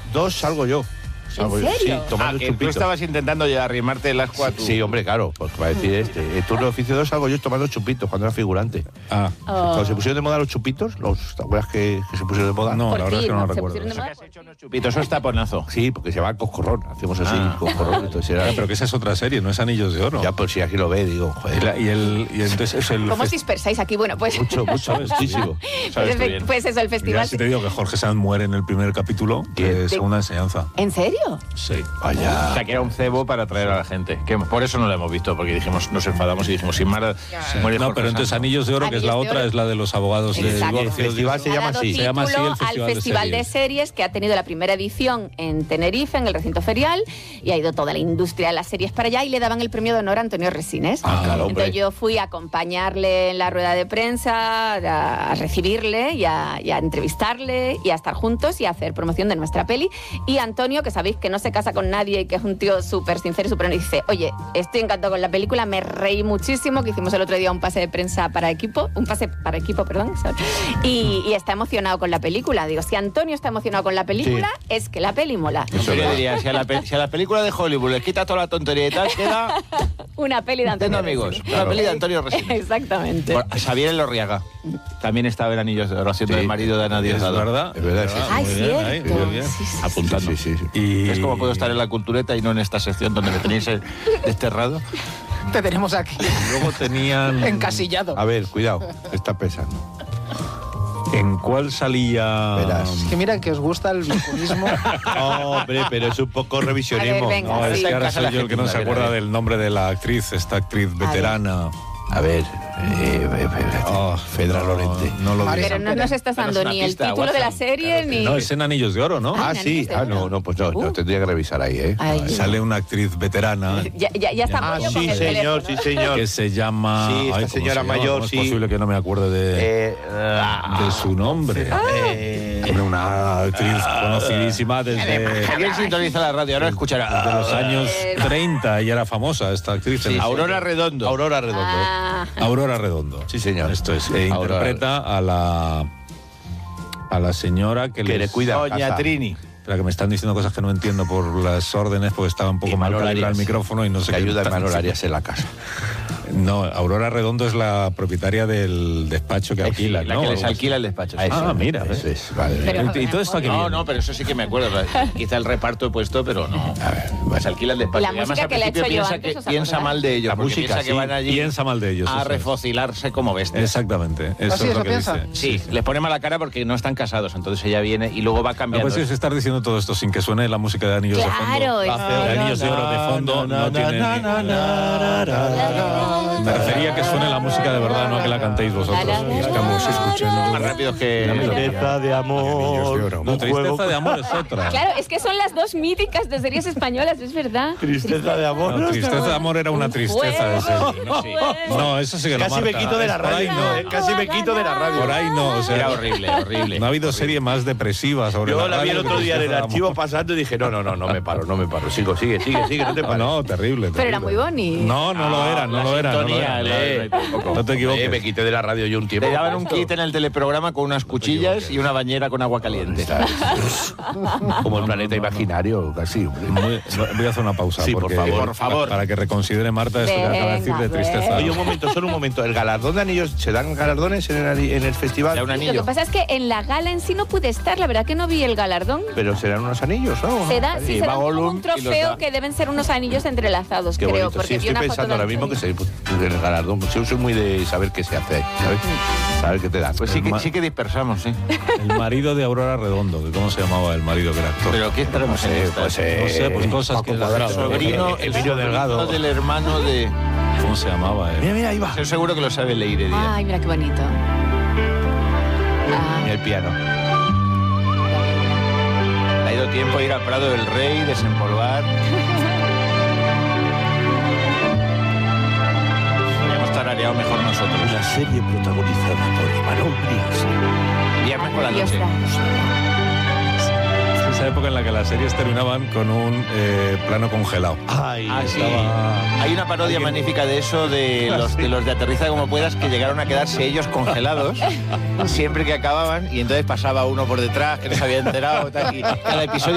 2 salgo yo. ¿En serio? Sí, tomando que chupitos. tú estabas intentando ya arrimarte el ascua a tu... Sí, hombre, claro, pues va a decir el turno de oficio 2 salgo yo tomando chupitos cuando era figurante. Cuando se pusieron de moda los chupitos, ¿te acuerdas que se pusieron de moda? No, Por la verdad ti, es que no ¿no? lo Se recuerdo. pusieron de Eso moda. que has hecho unos chupitos, eso es taponazo. Sí, porque se llama coscorrón, hacemos así, coscorrón, entonces era... Pero que esa es otra serie, no es Anillos de Oro. Ya, pues si aquí lo ve, digo, joder. Y entonces es el... ¿Cómo os dispersáis aquí? Bueno, pues... Mucho, muchísimo. Sabes tú bien. Pues eso, el Mira, festival... si te digo que Jorge Sanz muere en el primer capítulo, que es una enseñanza. ¿En serio? Sí. Vaya. O sea, que era un cebo para atraer a la gente. Que por eso no lo hemos visto, porque dijimos, nos enfadamos y dijimos, sin Mara, muere No, Jorge pero entonces Sanz. Anillos de Oro, que es la Anillos de otra, Oro. es la de los abogados de Exacto. divorcio. El festival se Ha llama dado así. Se llama así el título Festival al de Festival de Series. Series, que ha tenido la primera edición en Tenerife, en el recinto ferial, y ha ido toda la industria de las series para allá, y le daban el premio de honor a Antonio Resines. Claro, hombre. Entonces yo fui a acompañarle en la rueda de prensa, a recibirle y a entrevistarle y a estar juntos y a hacer promoción de nuestra peli. Y Antonio, que sabéis que no se casa con nadie y que es un tío súper sincero y súper honesto, dice, oye, estoy encantado con la película, me reí muchísimo, que hicimos el otro día un pase para equipo, perdón, y está emocionado con la película. Digo, si Antonio está emocionado con la película, es que la peli mola. Eso yo diría, si a la película de Hollywood le quita toda la tontería y tal, queda Una peli de Antonio amigos. Resines. Una peli de Antonio Resines. Exactamente. Bueno, Xavier Elorriaga también estaba en Anillos de Oro, haciendo el marido de Ana Es Diosdado. verdad. Es verdad, sí. Ay, Muy bien, ahí, cierto. muy bien. Sí, sí, sí. Apuntando. Sí. Y... Es como puedo estar en la cultureta y no en esta sección donde me tenéis desterrado. Te tenemos aquí, Luego tenían... encasillado. A ver, cuidado, está pesando. ¿En cuál salía...? Verás. Es que mira que os gusta el bijunismo. Hombre, pero es un poco revisionismo. A ver, venga. No, es Sí. que ahora Casa de soy yo el que no se Argentina, acuerda a ver. del nombre de la actriz, esta actriz veterana. A ver, Fedra Lorente. No lo María digo. Pero no nos estás Danos dando una ni el pista, título de la Watson. serie, ni... No, es en Anillos de Oro, ¿no? Ah, Ah, sí. Anillos de Oro. No, pues no, yo tendría que revisar ahí, ¿eh? Ay, Sale una actriz veterana ya está Ah, Pollo con sí, el señor, teléfono. sí, señor. que se llama... Sí, esta ¿cómo señora se llama? mayor, ¿Cómo es sí. posible que no me acuerde de su nombre? Hombre, una actriz conocidísima desde ¿Quién sintoniza la radio? Ahora escuchará. los años 30. Ella era famosa, esta actriz. Aurora Redondo. Aurora Redondo. Ah, Aurora Redondo. Sí, señor. Esto es. Aurora. Interpreta a la señora que Que le cuida Doña casa. Trini. Espera, que me están diciendo cosas que no entiendo por las órdenes, porque estaba un poco Y mal Manol calibrado el Arias. micrófono y no sé Que qué ayuda a están Manol diciendo. Arias en la casa. No, Aurora Redondo es la propietaria del despacho que alquila, La ¿no? que les alquila el despacho. sí. Ah, mira, Eso ¿ves? es, vale. Pero- ¿Y todo esto a qué No, viene? no, pero eso sí que me acuerdo. Quizá el reparto he puesto, pero no. A ver, Pues alquila el despacho. La Y además, música al que le he principio hecho yo piensa antes, que ¿os piensa acordáis? mal de ellos. La porque música, piensa que sí, van allí piensa mal de ellos, a eso es. refocilarse como bestias. Exactamente, eso ¿Así es eso lo que piensa? dice. Sí, les pone mala cara porque no están casados. Entonces ella viene y luego va Lo que cambiando. pasa es estar diciendo todo esto sin que suene la música de Anillos Claro, de fondo. es- De Anillos de Oro de fondo no tiene... Me refería que suene la música de verdad, no a que la cantéis vosotros. Estamos escuchando Más rápido que... Tristeza de amor. No, Tristeza de amor es otra. Claro, es que son las dos míticas de series españolas, es verdad. Tristeza de amor. No, Tristeza de amor era una tristeza de serie. No, eso sí que lo Casi me marca. quito de la Por ahí radio. no. Casi me quito de la radio. Por ahí no, o sea, Era horrible, horrible. no ha habido serie más depresiva sobre Yo la la vi el radio que otro día en el Tristeza de archivo amor. pasando y dije, no me paro. Sigue, no te No, pares. no, terrible. Pero era terrible. muy bonito. No, no lo era, no lo era. No lo sintonía, era. No te equivoques. Me quité de la radio yo un tiempo. Le daban un kit en el teleprograma con unas cuchillas y una bañera con agua caliente. Como el planeta imaginario, casi. hombre. Voy a hacer una pausa. Sí, por porque- favor. Por favor. Para que reconsidere Marta esto que acaba de decir de Venga, tristeza. Oye, solo un momento. ¿El galardón de anillos, se dan galardones en el festival? Da un Lo anillo. que pasa es que en la gala en sí no pude estar, la verdad que no vi el galardón. Pero serán unos anillos, ¿no? Se da, Sí, sí, se va da como Gollum un y los trofeo da. que deben ser unos anillos entrelazados, Qué creo. bonito. Porque Sí, vi estoy una foto pensando del ahora mismo que Antonio. se el galardón. Yo soy muy de saber qué se hace, ¿sabes? Saber qué te dan. Pues sí que dispersamos, sí. El marido de Aurora Redondo, que ¿cómo se llamaba el marido que era actor? Pero ¿qué estaremos en esta? No sé, pues cosas que... El sobrino, el Emilio Delgado. sobrino del hermano de... ¿Cómo se llamaba? Mira, ahí va. Estoy seguro que lo sabe Leire Díaz. Ay, mira qué bonito. Ah, El piano. Ha ido tiempo a ir al Prado del Rey, desempolvar. Hemos tarareado mejor nosotros. Una serie protagonizada por Imanol Brias. Viernes por la Dios noche. Es esa época en la que las series terminaban con un plano congelado. Ay, Ah, sí. Estaba- Hay una parodia magnífica de eso, de los de Aterriza como puedas, que llegaron a quedarse ellos congelados siempre que acababan, y entonces pasaba uno por detrás que no se había enterado. Tal, y cada episodio